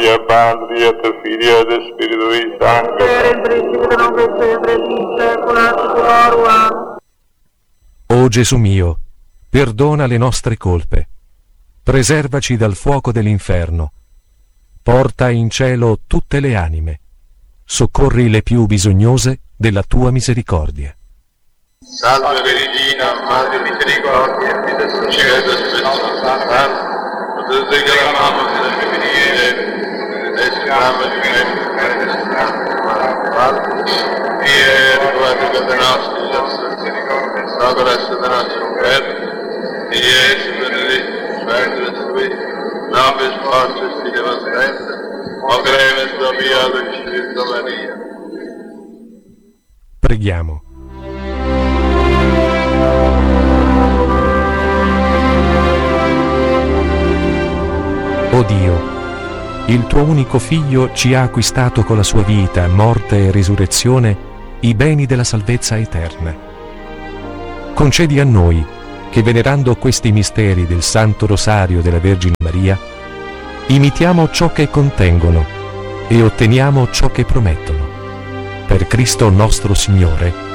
Gloria al Padre, et al Figlio, et al Spiritui Sancto. Per il principio non che sempre in secula seculorum. O Gesù mio, perdona le nostre colpe, preservaci dal fuoco dell'inferno, porta in cielo tutte le anime, soccorri le più bisognose della tua misericordia. Salve Regina, Madre misericordia, vita sincera e Spirito Santo, potete chiamare sempre venire, e siamo di e riguardo le nostre misericordia, salve la nostra guerra, e Gesù benedetto, Spirito Lui, nobis fortis fidei Sancta, o greves Domini Spirito Maria. Preghiamo. O Dio, il tuo unico Figlio ci ha acquistato con la sua vita, morte e risurrezione i beni della salvezza eterna. Concedi a noi che, venerando questi misteri del Santo Rosario della Vergine Maria, imitiamo ciò che contengono e otteniamo ciò che promettono. Per Cristo nostro Signore.